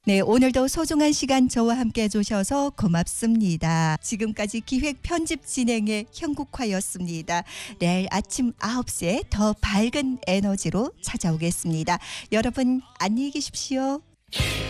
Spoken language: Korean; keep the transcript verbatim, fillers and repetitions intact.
네, 오늘도 소중한 시간 저와 함께 해주셔서 고맙습니다. 지금까지 기획 편집 진행의 형국화였습니다. 내일 아침 아홉 시에 더 밝은 에너지로 찾아오겠습니다. 여러분 안녕히 계십시오.